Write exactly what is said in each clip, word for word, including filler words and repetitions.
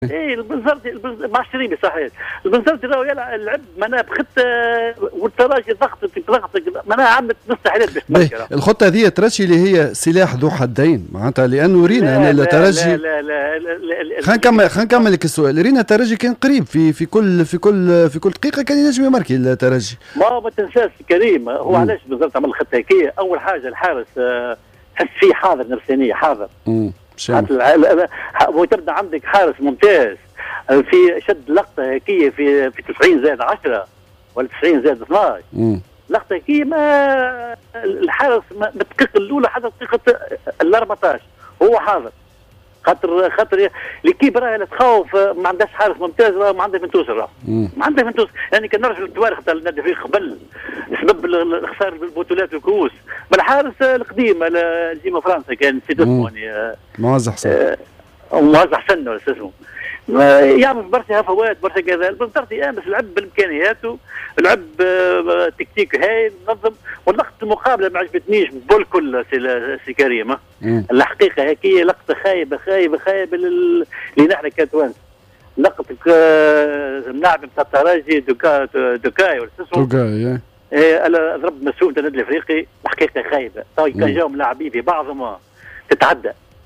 ايه البنزرتي مع الشريمي صحيح. البنزرتي راهو يلعب لعب معناها بخطه والتراجي ضغط ضغط معناها عملت مستحيلات باش تمشي. الخطه هذه ترشي اللي هي سلاح ذو حدين معناتها لانه رينا ان الترجي. لا لا لا, لا, لا خلينا نكمل خلينا نكمل لك السؤال. رينا الترجي كان قريب في في كل في كل في كل دقيقه كان ينجم يماركي الترجي. ما ما تنساش كريم هو علاش بالضبط عمل الخطه هيك. اول حاجه الحارس تحس فيه حاضر نفسانيه حاضر. امم وتبدا عندك حارس ممتاز في شد لقطه هيكيه في في تسعين زائد عشرة ولا تسعين زائد اثناش. امم لقطه هيكيه ما الحارس من الدقيقه الاولى حتى الدقيقه ال أربعطاش هو حاضر. خاطر خاطر ليكيب راهي لا تخوف ما عندهاش حارس ممتاز راه ما عندها من توصل راه ما عندها من توصل. يعني كان نرجع للتواريخ تاع النادي الافريقي قبل سبب الخساره بالبطولات والكؤوس بالحارس القديم ديما فرنسا كان نسيت اسمه يعني موزع حسن موزع حسن ولا اسمه يعمل برشا هفوات برشا كذا. البنزرتي امس لعب بامكانياته لعب تكتيك هايل منظم. واللقطه المقابله ما عجبتنيش بول كل سي كريم. الحقيقه هيك لقطه خايبه خايبه خايبه اللي نحن كتوانسه. لقطه اللاعب نتاع الترجي دوكا دوكاي ولا اسمه دوكاي ايه انا ضرب مسؤول النادي الافريقي الحقيقه خايبه. تو كان جاهم لاعبين في بعضهم تتعدى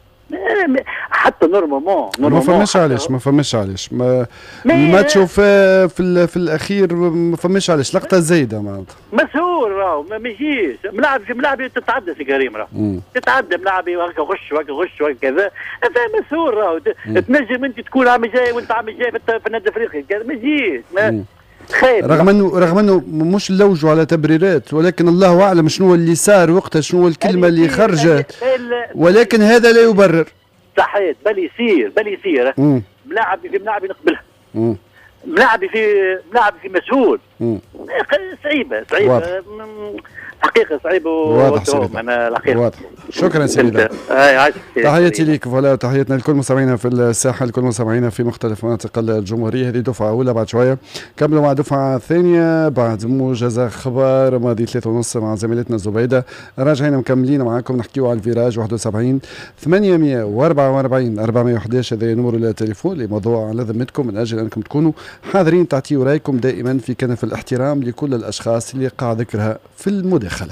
حتى نورمالمون ما فماش علاش ما فماش علاش ما الماتش في في, في الاخير ما فماش علاش لقطه زايده معناتها مسهول راهو ما يجيش ملاعب في ملاعب تتعدى سي كريم راهو تتعدى ملاعب هكا غش وهكا غش وهكا كذا هذا مسهول راهو تنجم انت تكون عام جاي وانت عام جاي في النادي الافريقي ما يجيش خير. رغم انه رغم انه مش نلوجوا على تبريرات ولكن الله اعلم شنو اللي صار وقتها شنو الكلمه اللي خرجت ولكن هذا لا يبرر. صحيح بل يصير بل يصير ملاعب في ملاعب نقبلها ملاعب في ملاعب في مسؤول صعيبه صعيبه حقيقه صعيبه واضح سيدي انا الحقيقه واضح. شكرا سيدي تحياتي ليك ولا تحياتنا لكل مستمعينا في الساحه لكل مستمعينا في مختلف مناطق الجمهوريه. هذه دفعه اولى بعد شويه كملوا مع دفعه ثانيه بعد موجز اخبار ماضي ثلاثة ونص مع زميلتنا زبيده. راجعين مكملين معاكم نحكيوا على الفيراج واحد وسبعين ثمانمائة وأربعة وأربعين أربعمائة وأحد عشر. هذا نمر التليفون لموضوع على ذمتكم من اجل انكم تكونوا حاضرين تعطيوا رايكم دائما في كنف الاحترام لكل الاشخاص اللي قاع ذكرها في المداخله.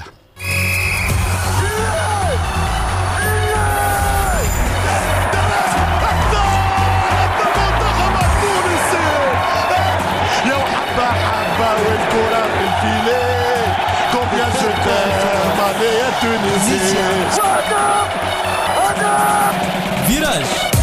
فيراج